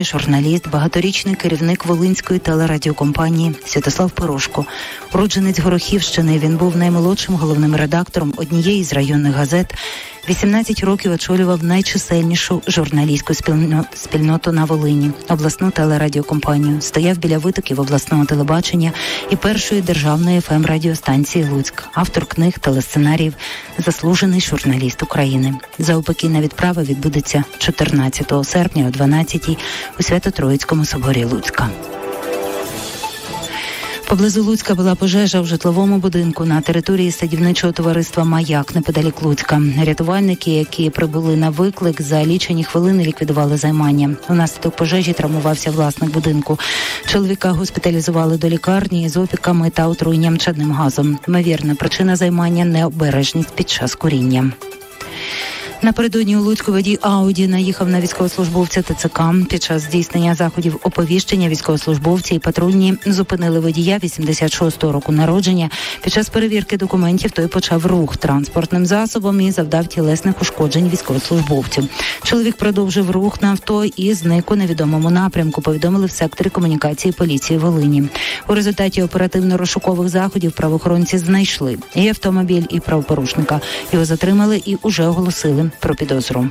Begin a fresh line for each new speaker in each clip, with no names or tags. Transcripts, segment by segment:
Журналіст, багаторічний керівник Волинської телерадіокомпанії Святослав Порошко. Уродженець Горохівщини, він був наймолодшим головним редактором однієї з районних газет. 18 років очолював найчисельнішу журналістську спільноту на Волині, обласну телерадіокомпанію. Стояв біля витоків обласного телебачення і першої державної ФМ-радіостанції «Луцьк». Автор книг, телесценаріїв, заслужений журналіст України. Заупокійна відправа відбудеться 14 серпня о 12-й у Свято-Троїцькому соборі Луцька. Поблизу Луцька була пожежа в житловому будинку на території садівничого товариства «Маяк» неподалік Луцька. Рятувальники, які прибули на виклик, за лічені хвилини ліквідували займання. Унаслідок пожежі травмувався власник будинку. Чоловіка госпіталізували до лікарні з опіками та отруєнням чадним газом. Ймовірна причина займання – необережність під час куріння. Напередодні у Луцьку водій Ауді наїхав на військовослужбовця ТЦК. Під час здійснення заходів оповіщення військовослужбовці і патрульні зупинили водія 86-го року народження. Під час перевірки документів той почав рух транспортним засобом і завдав тілесних ушкоджень військовослужбовцю. Чоловік продовжив рух на авто і зник у невідомому напрямку, повідомили в секторі комунікації поліції Волині. У результаті оперативно-розшукових заходів правоохоронці знайшли і автомобіль, і правопорушника. Його затримали і уже оголосили про підозру.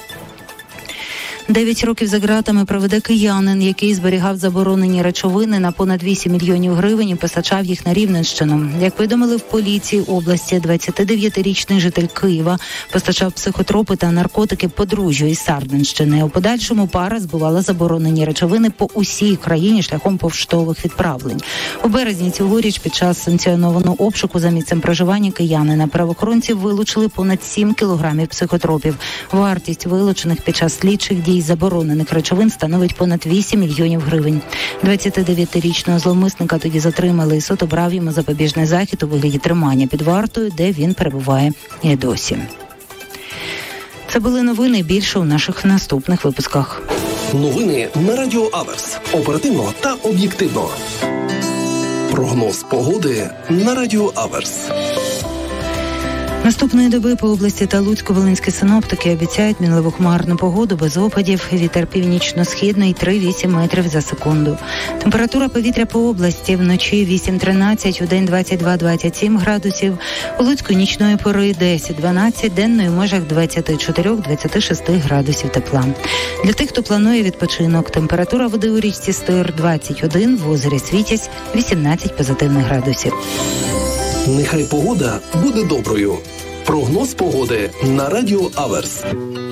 9 років за ґратами проведе киянин, який зберігав заборонені речовини на понад 8 мільйонів гривень і постачав їх на Рівненщину. Як повідомили в поліції області, 29-річний житель Києва постачав психотропи та наркотики подружжю із Сардинщини. У подальшому пара збувала заборонені речовини по усій країні шляхом поштових відправлень. У березні цьогоріч під час санкціонованого обшуку за місцем проживання киянина правоохоронці вилучили понад 7 кілограмів психотропів. Вартість вилучених під час слідчих дій заборонених речовин становить понад 8 мільйонів гривень. 29-річного зловмисника тоді затримали, і суд обрав йому запобіжний захід у вигляді тримання під вартою, де він перебуває і досі. Це були новини, більше у наших наступних випусках.
Новини на Радіо Аверс. Оперативно та об'єктивно. Прогноз погоди на Радіо Аверс.
Наступної доби по області та Луцько-Волинські синоптики обіцяють мінливу хмарну погоду без опадів. Вітер північно-східний 3-8 метрів за секунду. Температура повітря по області вночі 8-13, удень 22-27 градусів. У Луцьку нічної пори 10-12, денної в межах 24-26 градусів тепла. Для тих, хто планує відпочинок, температура води у річці Стир 21, в озері Світязь 18 позитивних градусів.
Нехай погода буде доброю. Прогноз погоди на Радіо Аверс.